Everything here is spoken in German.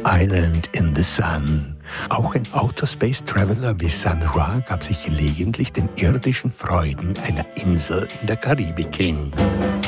Island in the Sun. Auch ein Outer Space Traveler wie Sun Ra gab sich gelegentlich den irdischen Freuden einer Insel in der Karibik hin.